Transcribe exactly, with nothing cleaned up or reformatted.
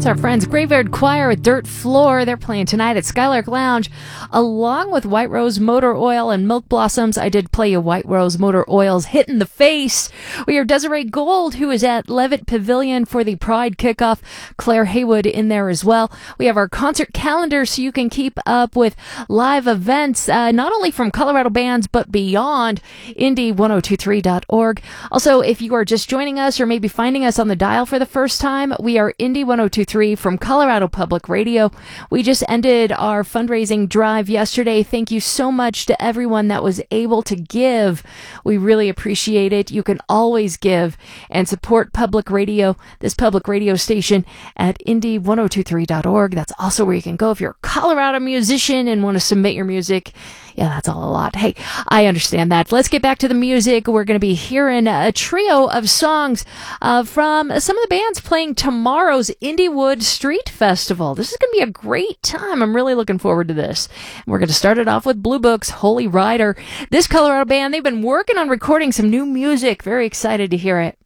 It's our friends Graveyard Choir with Dirt Floor. They're playing tonight at Skylark Lounge, along with White Rose Motor Oil and Milk Blossoms. I did play you White Rose Motor Oil's Hit in the Face. We have Desiree Gold, who is at Levitt Pavilion for the Pride Kickoff. Claire Haywood in there as well. We have our concert calendar so you can keep up with live events, uh, not only from Colorado bands, but beyond. Indie ten twenty-three dot org. Also, if you are just joining us or maybe finding us on the dial for the first time, we are Indie ten twenty-three from Colorado Public Radio. We just ended our fundraising drive yesterday. Thank you so much to everyone that was able to give. We really appreciate it. You can always give and support public radio, this public radio station, at Indie ten twenty-three dot org. That's also where you can go if you're a Colorado musician and want to submit your music. Yeah, that's all a lot. Hey, I understand that. Let's get back to the music. We're going to be hearing a trio of songs uh, from some of the bands playing tomorrow's Indiewood Street Festival. This is going to be a great time. I'm really looking forward to this. We're going to start it off with Blue Book's Holy Rider. This Colorado band, they've been working on recording some new music. Very excited to hear it.